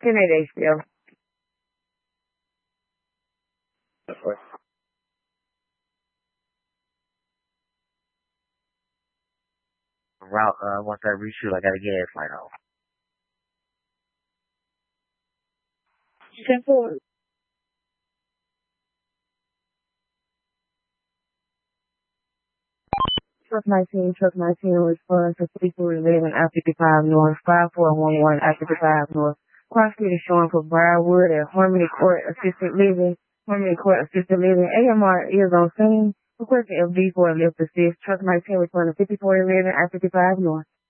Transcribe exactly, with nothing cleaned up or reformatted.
ten eight H B O. Route, uh, once I reshoot, I got a gas light off. ten four. Truck nineteen, Truck nineteen, response to fifty-four eleven, I fifty-five North, five four one one, I fifty-five North. Cross street is showing for Briarwood at Harmony Court Assisted Living, Harmony Court Assisted Living. A M R is on scene. Requesting F D for a lift assist. Truck nineteen, responding to fifty-four eleven, I fifty-five North.